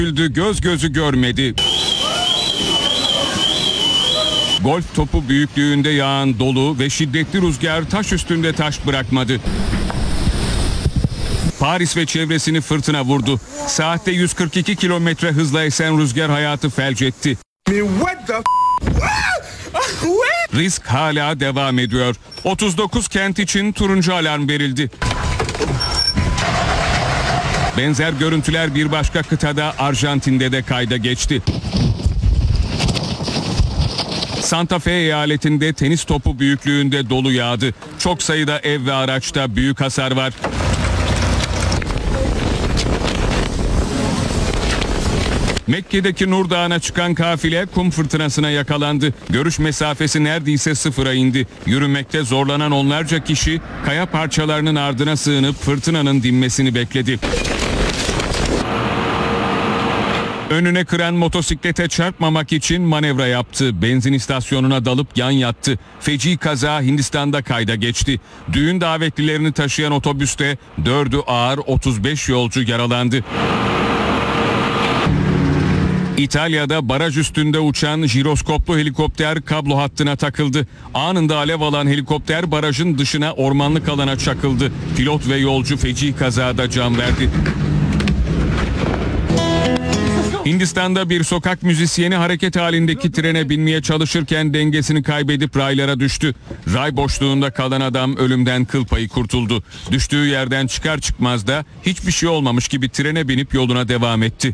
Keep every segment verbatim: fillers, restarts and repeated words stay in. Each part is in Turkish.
göz gözü görmedi. Golf topu büyüklüğünde yağan dolu ve şiddetli rüzgar taş üstünde taş bırakmadı. Paris ve çevresini fırtına vurdu. Saatte yüz kırk iki kilometre hızla esen rüzgar hayatı felç etti. Risk hala devam ediyor. otuz dokuz kent için turuncu alarm verildi. Benzer görüntüler bir başka kıtada Arjantin'de de kayda geçti. Santa Fe eyaletinde tenis topu büyüklüğünde dolu yağdı. Çok sayıda ev ve araçta büyük hasar var. Mekke'deki Nur Dağı'na çıkan kafile kum fırtınasına yakalandı. Görüş mesafesi neredeyse sıfıra indi. Yürümekte zorlanan onlarca kişi kaya parçalarının ardına sığınıp fırtınanın dinmesini bekledi. Önüne kıran motosiklete çarpmamak için manevra yaptı. Benzin istasyonuna dalıp yan yattı. Feci kaza Hindistan'da kayda geçti. Düğün davetlilerini taşıyan otobüste dördü ağır, otuz beş yolcu yaralandı. İtalya'da baraj üstünde uçan jiroskoplu helikopter kablo hattına takıldı. Anında alev alan helikopter barajın dışına ormanlık alana çakıldı. Pilot ve yolcu feci kazada can verdi. Hindistan'da bir sokak müzisyeni hareket halindeki trene binmeye çalışırken dengesini kaybedip raylara düştü. Ray boşluğunda kalan adam ölümden kıl payı kurtuldu. Düştüğü yerden çıkar çıkmaz da hiçbir şey olmamış gibi trene binip yoluna devam etti.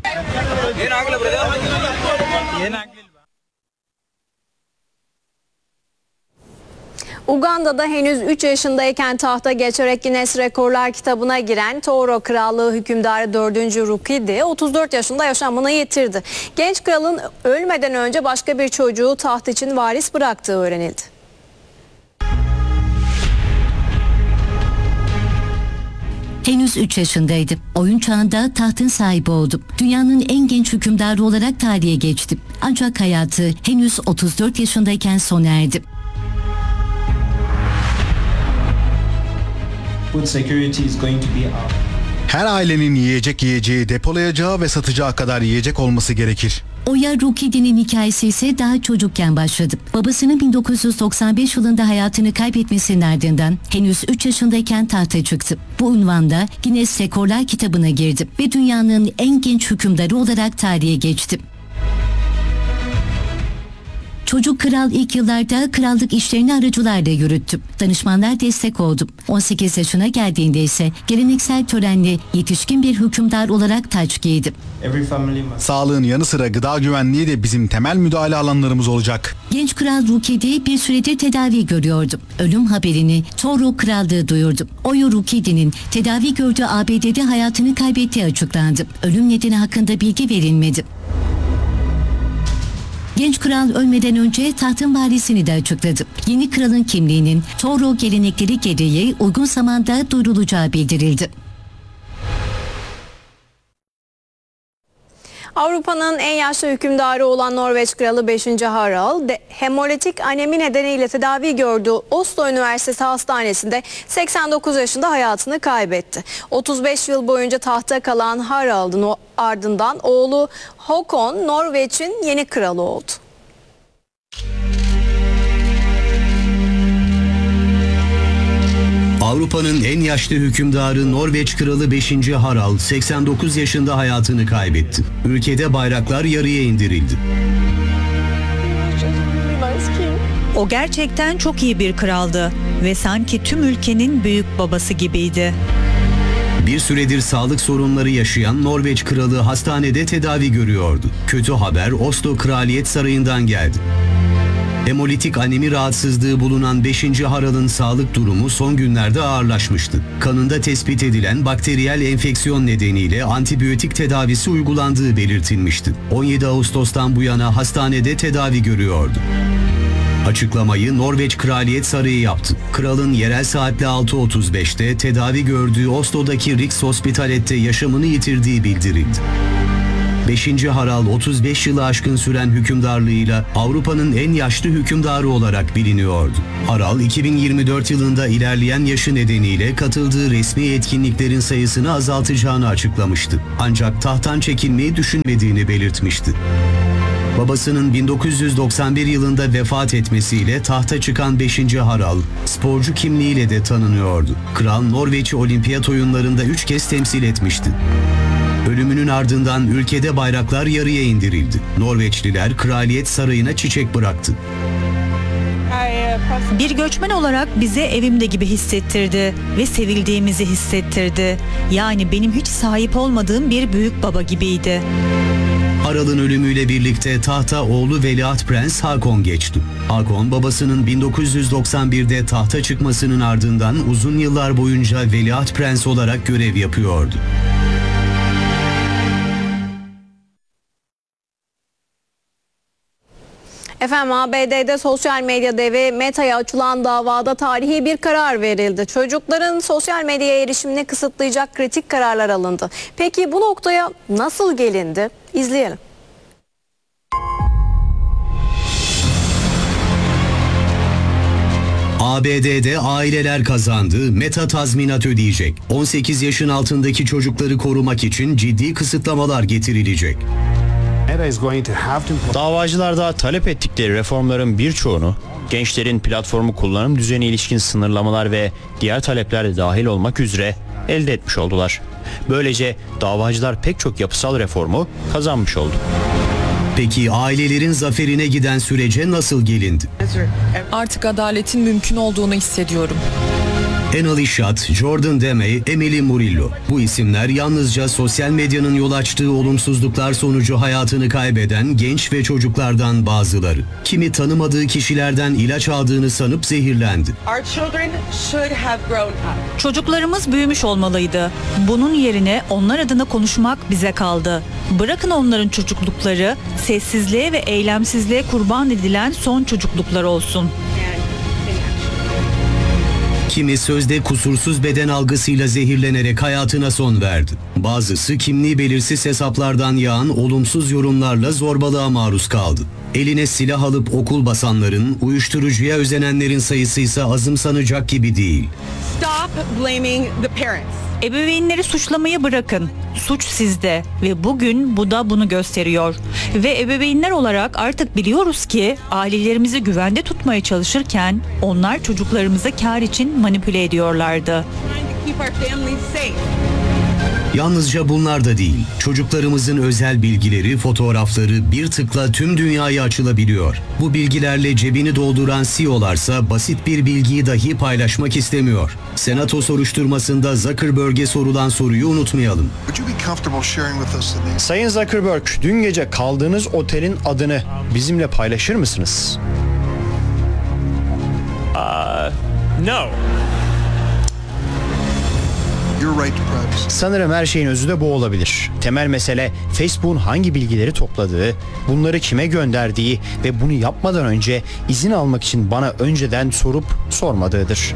Uganda'da henüz üç yaşındayken tahta geçerek Guinness Rekorlar kitabına giren Toro Krallığı hükümdarı dördüncü Rukidi otuz dört yaşında yaşamını yitirdi. Genç kralın ölmeden önce başka bir çocuğu taht için varis bıraktığı öğrenildi. Henüz üç yaşındaydı. Oyun çağında tahtın sahibi oldu. Dünyanın en genç hükümdarı olarak tarihe geçti. Ancak hayatı henüz otuz dört yaşındayken sona erdi. Her ailenin yiyecek yiyeceği, depolayacağı ve satacağı kadar yiyecek olması gerekir. Oya Rukidi'nin hikayesi ise daha çocukken başladı. Babasının bin dokuz yüz doksan beş yılında hayatını kaybetmesinin ardından henüz üç yaşındayken tahta çıktı. Bu unvanda Guinness Rekorlar kitabına girdi ve dünyanın en genç hükümdarı olarak tarihe geçti. Çocuk kral ilk yıllarda krallık işlerini aracılarla yürüttü. Danışmanlar destek oldu. on sekiz yaşına geldiğinde ise geleneksel törenle yetişkin bir hükümdar olarak taç giydi. Sağlığın yanı sıra gıda güvenliği de bizim temel müdahale alanlarımız olacak. Genç kral Rukidi bir süredir tedavi görüyordu. Ölüm haberini Toro Krallığı duyurdu. Oya Rukidi'nin tedavi gördüğü A B D'de hayatını kaybettiği açıklandı. Ölüm nedeni hakkında bilgi verilmedi. Genç kral ölmeden önce tahtın varisini de açıkladı. Yeni kralın kimliğinin Toro gelenekleri gereği uygun zamanda duyurulacağı bildirildi. Avrupa'nın en yaşlı hükümdarı olan Norveç Kralı beşinci Harald, hemolitik anemi nedeniyle tedavi gördüğü Oslo Üniversitesi Hastanesi'nde seksen dokuz yaşında hayatını kaybetti. otuz beş yıl boyunca tahta kalan Harald'ın ardından oğlu Håkon Norveç'in yeni kralı oldu. Avrupa'nın en yaşlı hükümdarı Norveç Kralı beşinci Harald seksen dokuz yaşında hayatını kaybetti. Ülkede bayraklar yarıya indirildi. O gerçekten çok iyi bir kraldı ve sanki tüm ülkenin büyük babası gibiydi. Bir süredir sağlık sorunları yaşayan Norveç Kralı hastanede tedavi görüyordu. Kötü haber Oslo Kraliyet Sarayı'ndan geldi. Hemolitik anemi rahatsızlığı bulunan beşinci Harald'ın sağlık durumu son günlerde ağırlaşmıştı. Kanında tespit edilen bakteriyel enfeksiyon nedeniyle antibiyotik tedavisi uygulandığı belirtilmişti. on yedi Ağustos'tan bu yana hastanede tedavi görüyordu. Açıklamayı Norveç Kraliyet Sarayı yaptı. Kralın yerel saatle altı otuz beşte tedavi gördüğü Oslo'daki Rikshospitalet'te yaşamını yitirdiği bildirildi. beşinci Harald otuz beş yılı aşkın süren hükümdarlığıyla Avrupa'nın en yaşlı hükümdarı olarak biliniyordu. Harald iki bin yirmi dört yılında ilerleyen yaşı nedeniyle katıldığı resmi etkinliklerin sayısını azaltacağını açıklamıştı. Ancak tahttan çekilmeyi düşünmediğini belirtmişti. Babasının bin dokuz yüz doksan bir yılında vefat etmesiyle tahta çıkan beşinci Harald, sporcu kimliğiyle de tanınıyordu. Kral Norveç'i olimpiyat oyunlarında üç kez temsil etmişti. Ölümünün ardından ülkede bayraklar yarıya indirildi. Norveçliler Kraliyet Sarayı'na çiçek bıraktı. Bir göçmen olarak bize evimde gibi hissettirdi ve sevildiğimizi hissettirdi. Yani benim hiç sahip olmadığım bir büyük baba gibiydi. Harald'ın ölümüyle birlikte tahta oğlu Veliaht Prens Haakon geçti. Haakon babasının bin dokuz yüz doksan birde tahta çıkmasının ardından uzun yıllar boyunca Veliaht Prens olarak görev yapıyordu. Efendim A B D'de sosyal medya devi Meta'ya açılan davada tarihi bir karar verildi. Çocukların sosyal medyaya erişimini kısıtlayacak kritik kararlar alındı. Peki bu noktaya nasıl gelindi? İzleyelim. A B D'de aileler kazandı, Meta tazminat ödeyecek. on sekiz yaşın altındaki çocukları korumak için ciddi kısıtlamalar getirilecek. Davacılar da talep ettikleri reformların birçoğunu, gençlerin platformu kullanım düzeni ilişkin sınırlamalar ve diğer talepler de dahil olmak üzere elde etmiş oldular. Böylece davacılar pek çok yapısal reformu kazanmış oldu. Peki ailelerin zaferine giden sürece nasıl gelindi? Artık adaletin mümkün olduğunu hissediyorum. Enal İşat, Jordan Demey, Emily Murillo. Bu isimler yalnızca sosyal medyanın yol açtığı olumsuzluklar sonucu hayatını kaybeden genç ve çocuklardan bazıları. Kimi tanımadığı kişilerden ilaç aldığını sanıp zehirlendi. Çocuklarımız büyümüş olmalıydı. Bunun yerine onlar adına konuşmak bize kaldı. Bırakın onların çocuklukları sessizliğe ve eylemsizliğe kurban edilen son çocukluklar olsun. Kimi sözde kusursuz beden algısıyla zehirlenerek hayatına son verdi. Bazısı kimliği belirsiz hesaplardan yağan olumsuz yorumlarla zorbalığa maruz kaldı. Eline silah alıp okul basanların, uyuşturucuya özenenlerin sayısı ise azımsanacak gibi değil. Stop blaming the parents. Ebeveynleri suçlamayı bırakın. Suç sizde ve bugün bu da bunu gösteriyor. Ve ebeveynler olarak artık biliyoruz ki ailelerimizi güvende tutmaya çalışırken onlar çocuklarımızı kar için manipüle ediyorlardı. Keep our families safe. Yalnızca bunlar da değil, çocuklarımızın özel bilgileri, fotoğrafları bir tıkla tüm dünyaya açılabiliyor. Bu bilgilerle cebini dolduran C E O'larsa basit bir bilgiyi dahi paylaşmak istemiyor. Senato soruşturmasında Zuckerberg'e sorulan soruyu unutmayalım. Sayın Zuckerberg, dün gece kaldığınız otelin adını bizimle paylaşır mısınız? Uh, no. Sanırım her şeyin özü de bu olabilir. Temel mesele Facebook'un hangi bilgileri topladığı, bunları kime gönderdiği ve bunu yapmadan önce izin almak için bana önceden sorup sormadığıdır.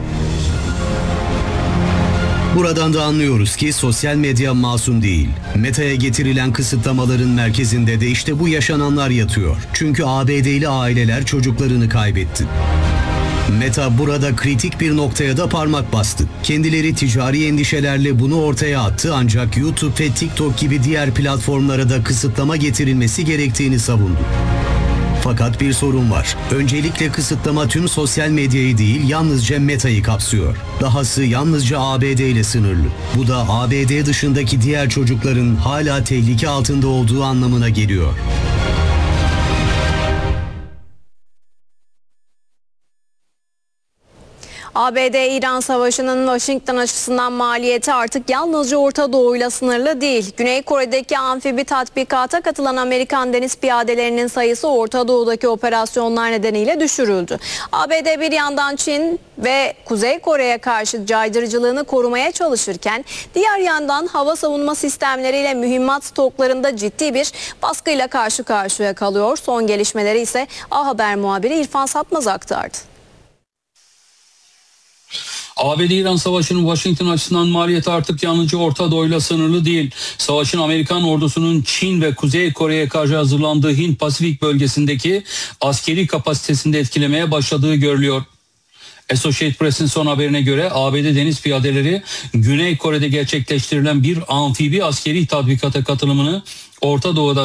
Buradan da anlıyoruz ki sosyal medya masum değil. Meta'ya getirilen kısıtlamaların merkezinde de işte bu yaşananlar yatıyor. Çünkü A B D'li aileler çocuklarını kaybetti. Meta burada kritik bir noktaya da parmak bastı. Kendileri ticari endişelerle bunu ortaya attı ancak YouTube ve TikTok gibi diğer platformlara da kısıtlama getirilmesi gerektiğini savundu. Fakat bir sorun var. Öncelikle kısıtlama tüm sosyal medyayı değil yalnızca Meta'yı kapsıyor. Dahası yalnızca A B D ile sınırlı. Bu da A B D dışındaki diğer çocukların hala tehlike altında olduğu anlamına geliyor. A B D-İran Savaşı'nın Washington açısından maliyeti artık yalnızca Orta Doğu'yla sınırlı değil. Güney Kore'deki amfibi tatbikata katılan Amerikan deniz piyadelerinin sayısı Orta Doğu'daki operasyonlar nedeniyle düşürüldü. A B D bir yandan Çin ve Kuzey Kore'ye karşı caydırıcılığını korumaya çalışırken diğer yandan hava savunma sistemleriyle mühimmat stoklarında ciddi bir baskıyla karşı karşıya kalıyor. Son gelişmeleri ise A Haber muhabiri İrfan Satmaz aktardı. A B D-İran savaşının Washington açısından maliyeti artık yalnızca Orta Doğu'yla sınırlı değil. Savaşın Amerikan ordusunun Çin ve Kuzey Kore'ye karşı hazırlandığı Hint-Pasifik bölgesindeki askeri kapasitesini de etkilemeye başladığı görülüyor. Associated Press'in son haberine göre A B D deniz piyadeleri Güney Kore'de gerçekleştirilen bir amfibi askeri tatbikata katılımını Orta Doğu'da